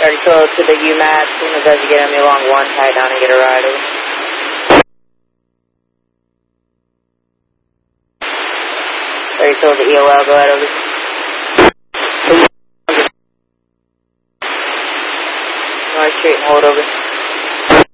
12 to the UMAS. As soon as you get on me along 1, tie down and get a ride over. Told the EOL, go ahead over. North Street and hold over.